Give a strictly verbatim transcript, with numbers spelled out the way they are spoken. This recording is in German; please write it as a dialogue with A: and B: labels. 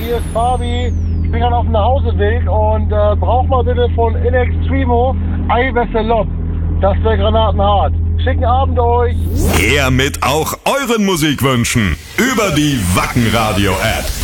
A: hier ist Fabi. Ich bin gerade auf dem Nachhauseweg und äh, brauch mal bitte von In Extremo Eiwässer Lob. Das wäre granatenhart. Schicken Abend euch.
B: Her mit auch euren Musikwünschen über die Wacken Radio App.